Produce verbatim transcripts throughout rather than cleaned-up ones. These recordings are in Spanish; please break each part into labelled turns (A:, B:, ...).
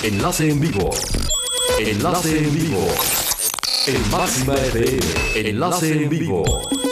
A: Enlace en vivo. Enlace en vivo. En Máxima F M. Enlace en vivo.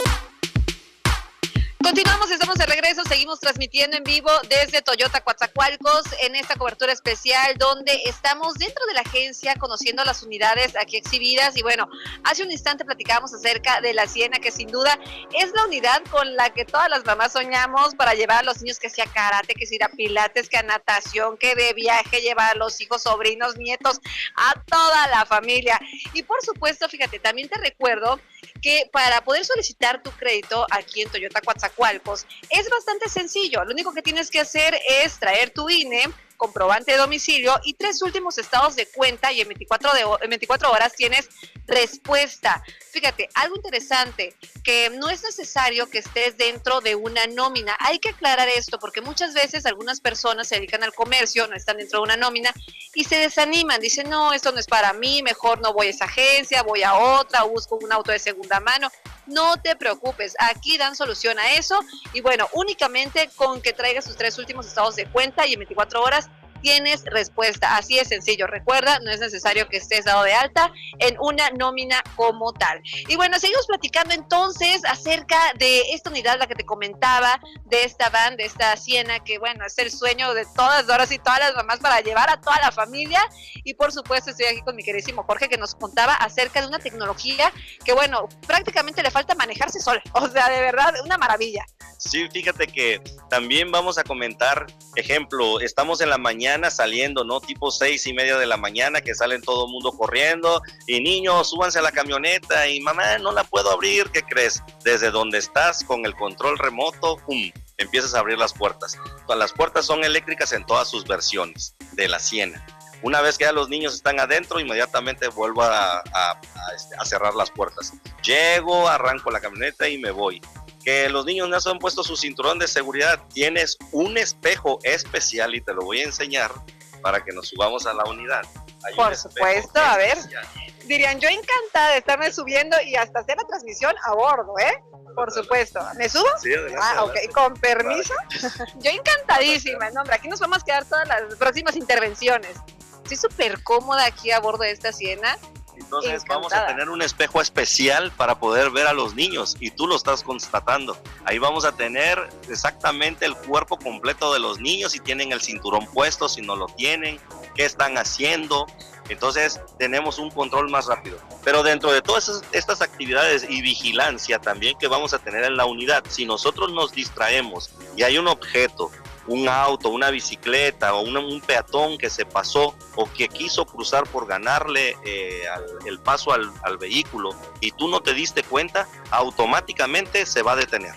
B: Continuamos, estamos de regreso, seguimos transmitiendo en vivo desde Toyota Coatzacoalcos en esta cobertura especial donde estamos dentro de la agencia conociendo las unidades aquí exhibidas y bueno, hace un instante platicábamos acerca de la Siena que sin duda es la unidad con la que todas las mamás soñamos para llevar a los niños que sea karate, que sea ir a pilates, que a natación, que de viaje, llevar a los hijos, sobrinos, nietos, a toda la familia. Y por supuesto, fíjate, también te recuerdo que para poder solicitar tu crédito aquí en Toyota Coatzacoalcos es bastante sencillo. Lo único que tienes que hacer es traer tu I N E, comprobante de domicilio y tres últimos estados de cuenta y en veinticuatro, de, en veinticuatro horas tienes respuesta. Fíjate, algo interesante, que no es necesario que estés dentro de una nómina. Hay que aclarar esto porque muchas veces algunas personas se dedican al comercio, no están dentro de una nómina y se desaniman. Dicen, no, esto no es para mí, mejor no voy a esa agencia, voy a otra, busco un auto de segunda mano. No te preocupes, aquí dan solución a eso y bueno, únicamente con que traigas tus tres últimos estados de cuenta y en veinticuatro horas tienes respuesta, así de sencillo. Recuerda, no es necesario que estés dado de alta en una nómina como tal. Y bueno, seguimos platicando entonces acerca de esta unidad, la que te comentaba, de esta van, de esta Siena, que bueno, es el sueño de todas, ahora sí, todas las mamás para llevar a toda la familia. Y por supuesto estoy aquí con mi queridísimo Jorge, que nos contaba acerca de una tecnología que bueno, prácticamente le falta manejarse sola, o sea, de verdad, una maravilla.
C: Sí, fíjate que también vamos a comentar, ejemplo, estamos en la mañana saliendo, ¿no? Tipo seis y media de la mañana, que salen todo el mundo corriendo, y niños, súbanse a la camioneta, y mamá, no la puedo abrir, ¿qué crees? Desde donde estás, con el control remoto, ¡pum!, empiezas a abrir las puertas. Las puertas son eléctricas en todas sus versiones, de la Siena. Una vez que ya los niños están adentro, inmediatamente vuelvo a, a, a, a cerrar las puertas. Llego, arranco la camioneta y me voy. Que los niños no se han puesto su cinturón de seguridad, tienes un espejo especial y te lo voy a enseñar para que nos subamos a la unidad. Hay
B: Por supuesto, a ver, dirían, yo encantada de estarme subiendo y hasta hacer la transmisión a bordo, ¿eh? Por supuesto. ¿Me subo?
C: Sí, adelante,
B: ah, ok,
C: adelante.
B: con permiso. Yo encantadísima, no, hombre, aquí nos vamos a quedar todas las próximas intervenciones. Estoy súper cómoda aquí a bordo de esta Siena.
C: Entonces
B: Encantada.
C: Vamos a tener un espejo especial para poder ver a los niños y tú lo estás constatando. Ahí vamos a tener exactamente el cuerpo completo de los niños, si tienen el cinturón puesto, si no lo tienen, qué están haciendo. Entonces tenemos un control más rápido. Pero dentro de todas estas actividades y vigilancia también que vamos a tener en la unidad, si nosotros nos distraemos y hay un objeto, un auto, una bicicleta o una, un peatón que se pasó o que quiso cruzar por ganarle eh, al, el paso al, al vehículo y tú no te diste cuenta, automáticamente se va a detener.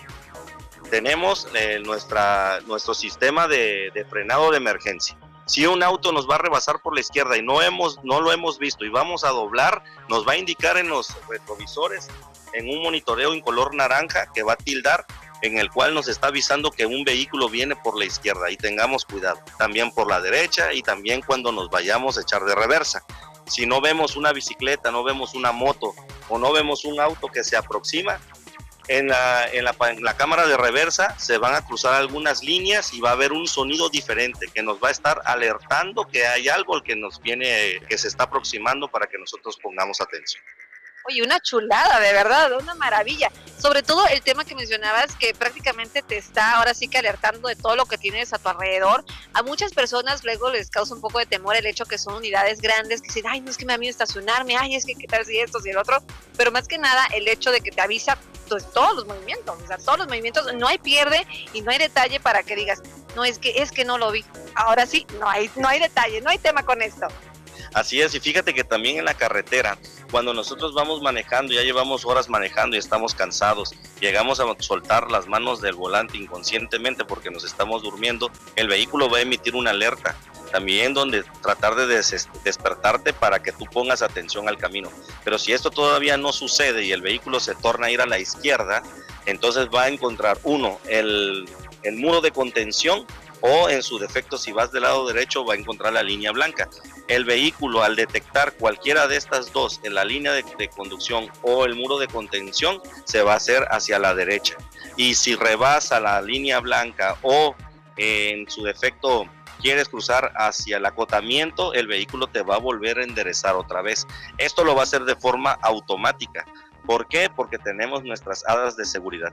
C: Tenemos eh, nuestra, nuestro sistema de, de frenado de emergencia. Si un auto nos va a rebasar por la izquierda y no, hemos, no lo hemos visto y vamos a doblar, nos va a indicar en los retrovisores, en un monitoreo en color naranja que va a tildar, en el cual nos está avisando que un vehículo viene por la izquierda y tengamos cuidado, también por la derecha y también cuando nos vayamos a echar de reversa. Si no vemos una bicicleta, no vemos una moto o no vemos un auto que se aproxima, en la, en la, en la cámara de reversa se van a cruzar algunas líneas y va a haber un sonido diferente que nos va a estar alertando que hay algo que nos viene, que se está aproximando para que nosotros pongamos atención.
B: Oye, una chulada, de verdad, una maravilla. Sobre todo el tema que mencionabas, que prácticamente te está ahora sí que alertando de todo lo que tienes a tu alrededor. A muchas personas luego les causa un poco de temor el hecho que son unidades grandes, que dicen, ay, no es que me da miedo estacionarme, ay, es que qué tal si esto, si el otro. Pero más que nada, el hecho de que te avisa pues, todos los movimientos, o sea, todos los movimientos, no hay pierde y no hay detalle para que digas, no, es que es que no lo vi. Ahora sí, no hay, no hay detalle, no hay tema con esto.
C: Así es, y fíjate que también en la carretera, cuando nosotros vamos manejando, ya llevamos horas manejando y estamos cansados, llegamos a soltar las manos del volante inconscientemente porque nos estamos durmiendo, el vehículo va a emitir una alerta, también donde tratar de des- despertarte para que tú pongas atención al camino. Pero si esto todavía no sucede y el vehículo se torna a ir a la izquierda, entonces va a encontrar, uno, el, el muro de contención, o en su defecto, si vas del lado derecho, va a encontrar la línea blanca. El vehículo, al detectar cualquiera de estas dos, en la línea de, de conducción o el muro de contención, se va a hacer hacia la derecha. Y si rebasa la línea blanca o eh, en su defecto quieres cruzar hacia el acotamiento, el vehículo te va a volver a enderezar otra vez. Esto lo va a hacer de forma automática. ¿Por qué? Porque tenemos nuestras hadas de seguridad.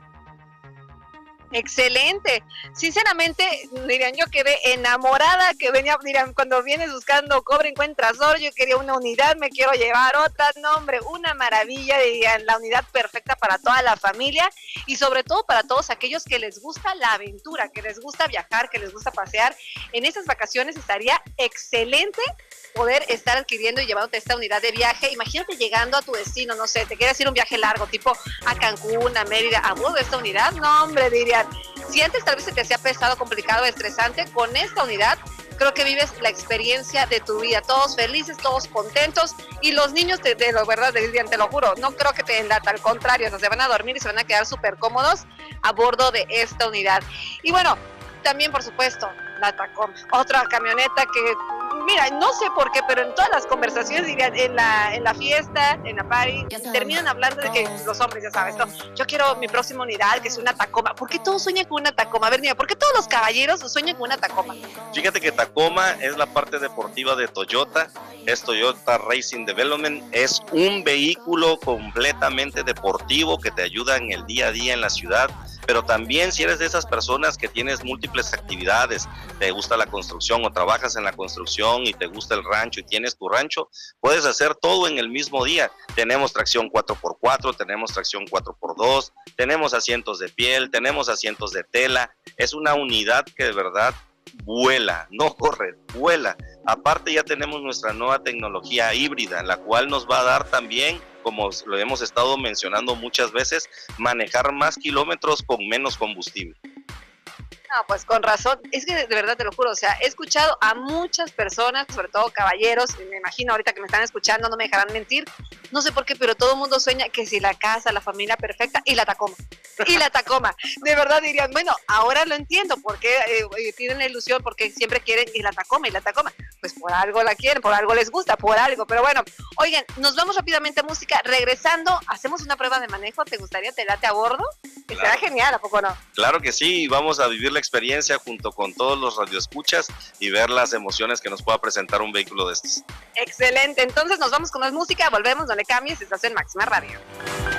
B: Excelente. Sinceramente, Miriam, yo quedé enamorada que venía, Miriam, cuando vienes buscando cobre encuentras oro, yo quería una unidad, me quiero llevar otra, no hombre, una maravilla, dirían, la unidad perfecta para toda la familia y sobre todo para todos aquellos que les gusta la aventura, que les gusta viajar, que les gusta pasear. En estas vacaciones estaría excelente poder estar adquiriendo y llevándote esta unidad de viaje. Imagínate llegando a tu destino, no sé, te quieres ir un viaje largo, tipo a Cancún, a Mérida, a bordo de esta unidad, no hombre, dirían, si antes tal vez se te hacía pesado, complicado, estresante, con esta unidad creo que vives la experiencia de tu vida, todos felices, todos contentos, y los niños, de, de lo verdad, dirían, te lo juro, no creo que te den lata, al contrario, o sea, se van a dormir y se van a quedar súper cómodos a bordo de esta unidad. Y bueno, también por supuesto, la Tacoma, otra camioneta que, mira, no sé por qué, pero en todas las conversaciones, dirían, en la, en la fiesta, en la party, terminan hablando de que los hombres, ya sabes, ¿no? Yo quiero mi próxima unidad, que es una Tacoma. ¿Por qué todos sueñan con una Tacoma? A ver, mira, ¿por qué todos los caballeros sueñan con una Tacoma?
C: Fíjate que Tacoma es la parte deportiva de Toyota, es Toyota Racing Development, es un vehículo completamente deportivo que te ayuda en el día a día en la ciudad. Pero también si eres de esas personas que tienes múltiples actividades, te gusta la construcción o trabajas en la construcción y te gusta el rancho y tienes tu rancho, puedes hacer todo en el mismo día. Tenemos tracción cuatro por cuatro, tenemos tracción cuatro por dos, tenemos asientos de piel, tenemos asientos de tela. Es una unidad que de verdad vuela, no corre, vuela. Aparte ya tenemos nuestra nueva tecnología híbrida, la cual nos va a dar también, como lo hemos estado mencionando muchas veces, manejar más kilómetros con menos combustible.
B: No, pues con razón, es que de verdad te lo juro, o sea, he escuchado a muchas personas, sobre todo caballeros, y me imagino ahorita que me están escuchando, no me dejarán mentir, no sé por qué, pero todo el mundo sueña que si la casa, la familia perfecta y la Tacoma, y la Tacoma, de verdad dirían, bueno, ahora lo entiendo, porque eh, tienen la ilusión, porque siempre quieren y la Tacoma, y la Tacoma, pues por algo la quieren, por algo les gusta, por algo, pero bueno, oigan, nos vamos rápidamente a música, regresando, hacemos una prueba de manejo, ¿te gustaría, te late a bordo? Que claro. Será genial, ¿a poco no?
C: Claro que sí, vamos a vivir la experiencia junto con todos los radioescuchas y ver las emociones que nos pueda presentar un vehículo de estos.
B: Excelente, entonces nos vamos con más música, volvemos, no le cambies, estás en Máxima Radio.